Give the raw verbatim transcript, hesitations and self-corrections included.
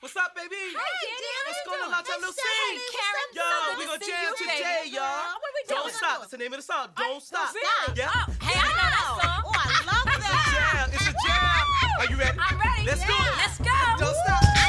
What's up, baby? Hey, Danny. What's going on? Long time no see. Karen, Yo, so good we to gonna see jam you, today, baby. y'all. What we doing? Don't stop. That's the name of the song. Don't stop. Really? Yeah. Oh.